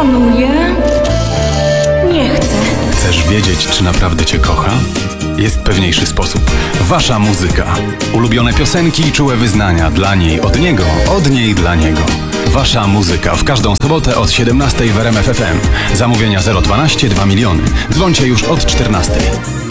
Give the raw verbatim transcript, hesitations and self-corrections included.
Planuję. Nie chcę. Chcesz wiedzieć, czy naprawdę cię kocha? Jest pewniejszy sposób. Wasza muzyka. Ulubione piosenki i czułe wyznania. Dla niej, od niego, od niej, dla niego. Wasza muzyka w każdą sobotę od siedemnastej w R M F F M. Zamówienia zero dwanaście dwa miliony. Dzwońcie już od czternastej.